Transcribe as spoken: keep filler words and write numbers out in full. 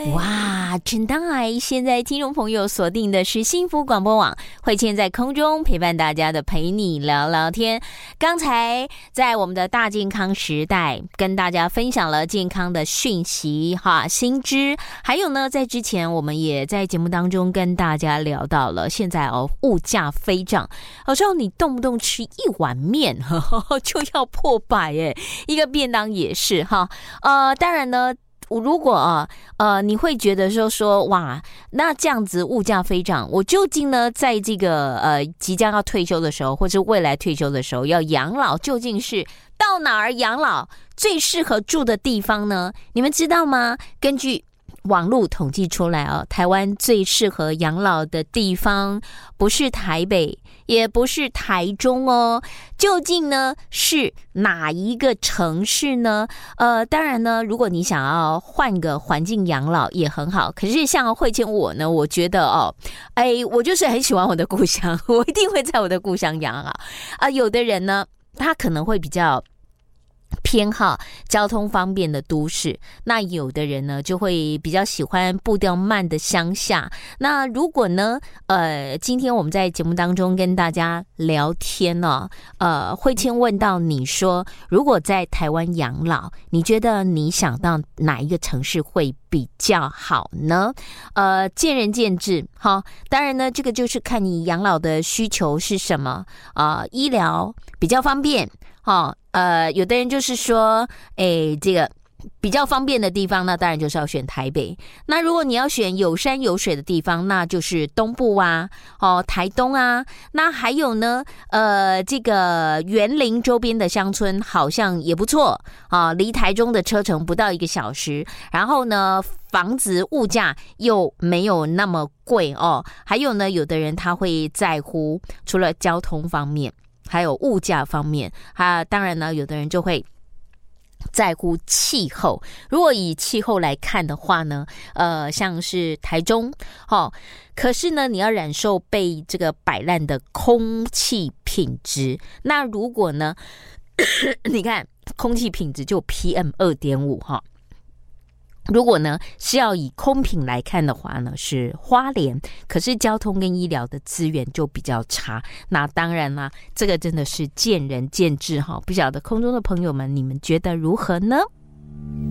哇，真爱！现在听众朋友锁定的是幸福广播网，慧倩在空中陪伴大家的陪你聊聊天。刚才在我们的大健康时代跟大家分享了健康的讯息哈新知，还有呢，在之前我们也在节目当中跟大家聊到了现在哦物价飞涨，好像你动不动吃一碗面呵呵就要破百耶，一个便当也是哈。呃，当然呢。如果啊，呃，你会觉得说说哇，那这样子物价飞涨，我究竟呢，在这个呃即将要退休的时候，或者未来退休的时候要养老，究竟是到哪儿养老最适合住的地方呢？你们知道吗？根据网络统计出来哦，台湾最适合养老的地方不是台北，也不是台中哦，究竟呢是哪一个城市呢？呃，当然呢，如果你想要换个环境养老也很好。可是像慧倩我呢，我觉得哦，哎，我就是很喜欢我的故乡，我一定会在我的故乡养老。啊、呃，有的人呢，他可能会比较偏好交通方便的都市，那有的人呢就会比较喜欢步调慢的乡下。那如果呢呃今天我们在节目当中跟大家聊天呢、哦、呃慧倩问到你说，如果在台湾养老，你觉得你想到哪一个城市会比较好呢？呃见仁见智哈，当然呢这个就是看你养老的需求是什么啊、呃、医疗比较方便哦，呃，有的人就是说，哎，这个比较方便的地方，那当然就是要选台北。那如果你要选有山有水的地方，那就是东部啊，哦，台东啊。那还有呢，呃，这个园林周边的乡村好像也不错啊，离台中的车程不到一个小时。然后呢，房子物价又没有那么贵哦。还有呢，有的人他会在乎除了交通方面。还有物价方面，啊，当然呢，有的人就会在乎气候。如果以气候来看的话呢，呃，像是台中，哦，可是呢，你要忍受被这个摆烂的空气品质。那如果呢，你看空气品质就 P M 二点五 哈。如果呢是要以空品来看的话呢，是花莲，可是交通跟医疗的资源就比较差。那当然啦，这个真的是见仁见智哈，不晓得空中的朋友们，你们觉得如何呢？